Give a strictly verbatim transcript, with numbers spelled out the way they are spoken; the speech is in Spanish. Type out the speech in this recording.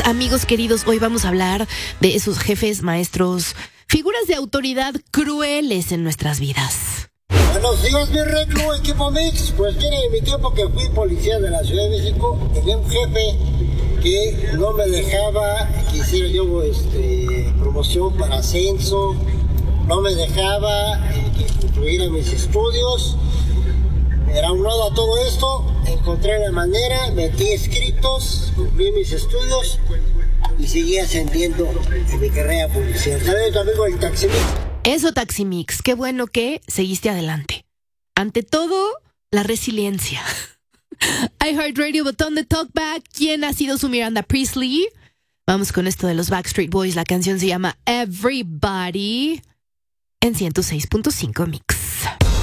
Amigos queridos, hoy vamos a hablar de esos jefes, maestros, figuras de autoridad crueles en nuestras vidas. Buenos días, mi reclu, equipo Mix. Pues mira, en mi tiempo que fui policía de la Ciudad de México, tenía un jefe que no me dejaba que hiciera yo este, promoción para ascenso, no me dejaba eh, que concluyera mis estudios. Era un lado a todo esto, encontré la manera, metí escritos, cumplí mis estudios y seguí ascendiendo en mi carrera policial. ¿Sabes, tu amigo el Taximix? Eso, Taximix, qué bueno que seguiste adelante. Ante todo, la resiliencia. iHeartRadio, botón de talkback. ¿Quién ha sido su Miranda Priestly? Vamos con esto de los Backstreet Boys. La canción se llama Everybody en ciento seis punto cinco Mix.